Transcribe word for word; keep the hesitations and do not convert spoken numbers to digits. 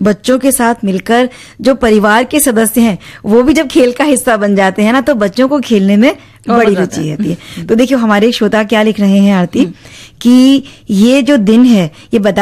बच्चों के साथ मिलकर जो परिवार के सदस्य हैं वो भी जब खेल का हिस्सा बन जाते हैं ना, तो बच्चों को खेलने में बड़ी रुचि होती है। तो देखियो हमारे श्रोता क्या लिख रहे हैं आरती, कि ये जो दिन है ये बता